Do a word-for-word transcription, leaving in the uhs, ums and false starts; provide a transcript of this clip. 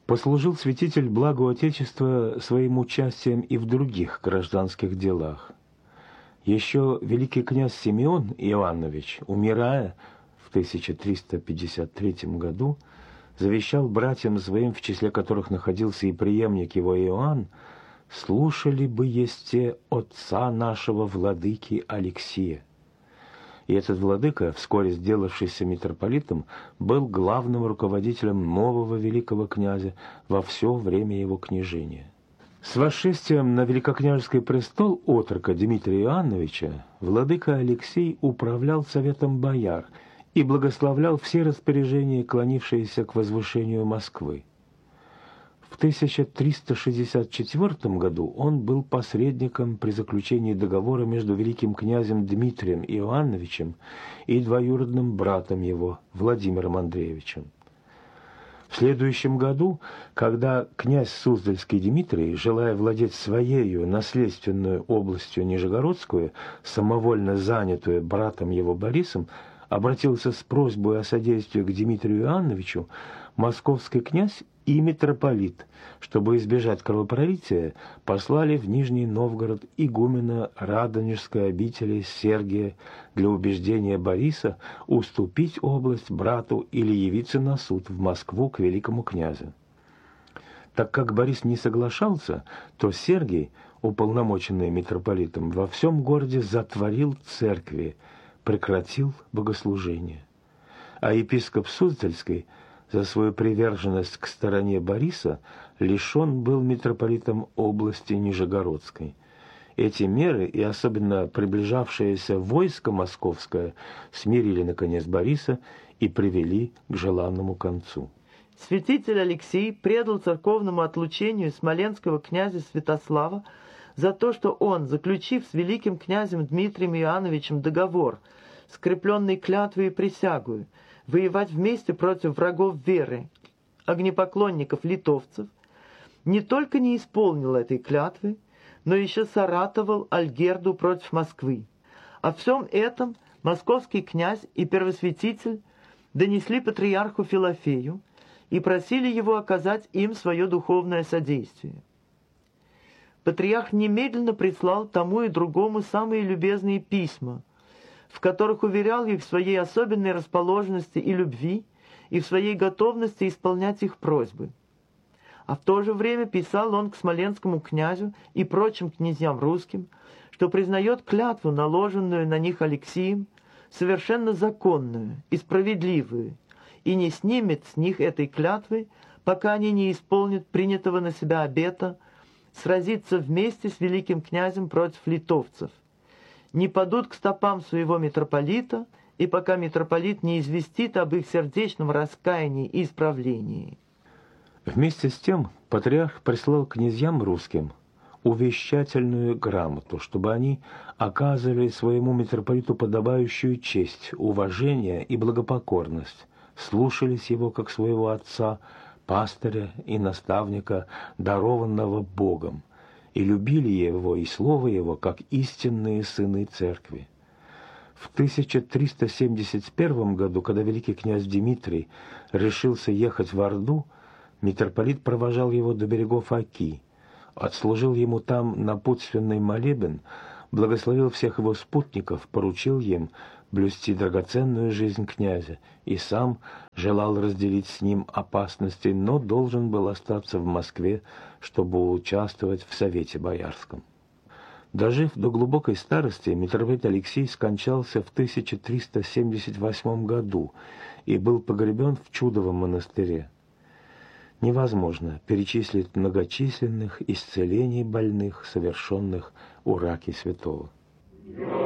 Послужил святитель благу Отечества своим участием и в других гражданских делах. Еще великий князь Симеон Иоаннович, умирая в тысяча триста пятьдесят третьем году, завещал братьям своим, в числе которых находился и преемник его Иоанн: «Слушали бы есте отца нашего владыки Алексия». И этот владыка, вскоре сделавшийся митрополитом, был главным руководителем нового великого князя во все время его княжения. С восшествием на великокняжеский престол отрока Дмитрия Иоанновича владыка Алексей управлял советом бояр и благословлял все распоряжения, клонившиеся к возвышению Москвы. В тысяча триста шестьдесят четвёртом году он был посредником при заключении договора между великим князем Дмитрием Иоанновичем и двоюродным братом его Владимиром Андреевичем. В следующем году, когда князь Суздальский Дмитрий, желая владеть своею наследственную областью Нижегородскую, самовольно занятую братом его Борисом, обратился с просьбой о содействии к Дмитрию Иоанновичу, московский князь и митрополит, чтобы избежать кровопролития, послали в Нижний Новгород игумена Радонежской обители Сергия для убеждения Бориса уступить область брату или явиться на суд в Москву к великому князю. Так как Борис не соглашался, то Сергий, уполномоченный митрополитом, во всем городе затворил церкви, прекратил богослужение. А епископ Суздальский за свою приверженность к стороне Бориса лишен был митрополитом области Нижегородской. Эти меры, и особенно приближавшееся войско московское, смирили, наконец, Бориса и привели к желанному концу. Святитель Алексий предал церковному отлучению смоленского князя Святослава за то, что он, заключив с великим князем Дмитрием Иоанновичем договор, скрепленный клятвой и присягою, воевать вместе против врагов веры, огнепоклонников литовцев, не только не исполнил этой клятвы, но еще соратовал Альгерду против Москвы. О всем этом московский князь и первосвятитель донесли патриарху Филофею и просили его оказать им свое духовное содействие. Патриарх немедленно прислал тому и другому самые любезные письма, в которых уверял их в своей особенной расположенности и любви и в своей готовности исполнять их просьбы. А в то же время писал он к смоленскому князю и прочим князьям русским, что признает клятву, наложенную на них Алексием, совершенно законную и справедливую, и не снимет с них этой клятвы, пока они не исполнят принятого на себя обета сразиться вместе с великим князем против литовцев, не падут к стопам своего митрополита, и пока митрополит не известит об их сердечном раскаянии и исправлении. Вместе с тем патриарх прислал князьям русским увещательную грамоту, чтобы они оказывали своему митрополиту подобающую честь, уважение и благопокорность, слушались его как своего отца, пастыря и наставника, дарованного Богом, и любили его и слово его, как истинные сыны церкви. В тысяча триста семьдесят первом году, когда великий князь Дмитрий решился ехать в Орду, митрополит провожал его до берегов Оки, отслужил ему там напутственный молебен, благословил всех его спутников, поручил им блюсти драгоценную жизнь князя и сам желал разделить с ним опасности, но должен был остаться в Москве, чтобы участвовать в Совете Боярском. Дожив до глубокой старости, митрополит Алексий скончался в тысяча триста семьдесят восьмом году и был погребен в Чудовом монастыре. Невозможно перечислить многочисленных исцелений больных, совершенных у раки святого.